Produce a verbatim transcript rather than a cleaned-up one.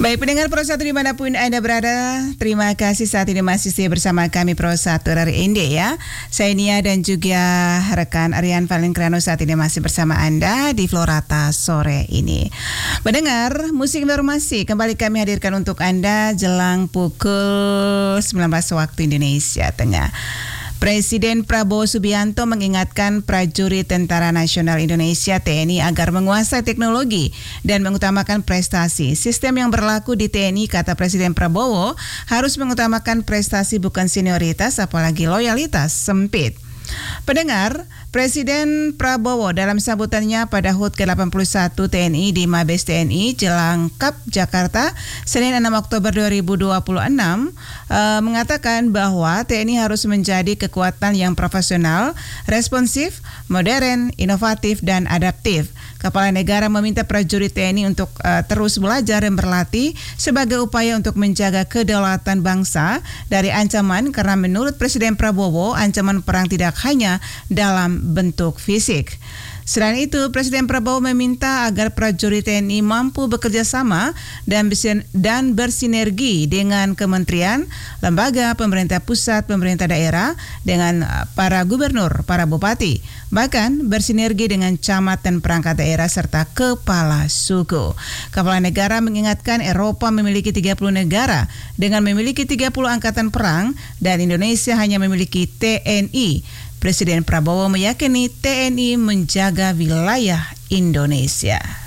Baik pendengar Pro satu dimanapun Anda berada, terima kasih saat ini masih setia bersama kami Pro satu dari Inde ya. Saya Nia dan juga rekan Aryan Valenkrano saat ini masih bersama Anda di Florata sore ini. Pendengar, musik informasi kembali kami hadirkan untuk Anda jelang pukul sembilan belas waktu Indonesia Tengah. Presiden Prabowo Subianto mengingatkan prajurit Tentara Nasional Indonesia T N I agar menguasai teknologi dan mengutamakan prestasi. Sistem yang berlaku di T N I, kata Presiden Prabowo, harus mengutamakan prestasi bukan senioritas apalagi loyalitas sempit. Pendengar, Presiden Prabowo dalam sambutannya pada H U T ke delapan puluh satu T N I di Mabes T N I Jelang Kap Jakarta Senin enam Oktober dua ribu dua puluh enam uh, mengatakan bahwa T N I harus menjadi kekuatan yang profesional, responsif, modern, inovatif, dan adaptif. Kepala negara meminta prajurit T N I untuk uh, terus belajar dan berlatih sebagai upaya untuk menjaga kedaulatan bangsa dari ancaman, karena menurut Presiden Prabowo ancaman perang tidak hanya dalam bentuk fisik. Selain itu, Presiden Prabowo meminta agar prajurit T N I mampu bekerja sama dan dan bersinergi dengan kementerian, lembaga, pemerintah pusat, pemerintah daerah, dengan para gubernur, para bupati, bahkan bersinergi dengan camat dan perangkat daerah serta kepala suku. Kepala negara mengingatkan Eropa memiliki tiga puluh negara dengan memiliki tiga puluh angkatan perang dan Indonesia hanya memiliki T N I. Presiden Prabowo meyakini T N I menjaga wilayah Indonesia.